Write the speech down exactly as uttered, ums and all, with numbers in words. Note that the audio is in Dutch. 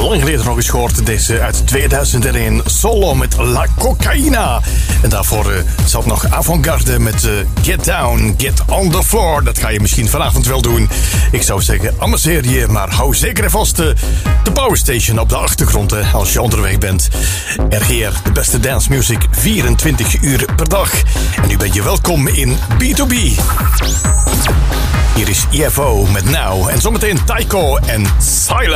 lang geleden nog eens gehoord. Deze uit tweeduizend één, Solo met La Cocaïna. En daarvoor uh, zat nog Avantgarde met uh, Get Down, Get on the Floor. Dat ga je misschien vanavond wel doen. Ik zou zeggen, amuseer je, maar hou zeker en vast uh, de Powerstation op de achtergrond uh, als je onderweg bent. R G R, de beste dance music, vierentwintig uur per dag. En nu ben je welkom in B twee B. Hier is E F O met Now. En zometeen Tycho en Silence.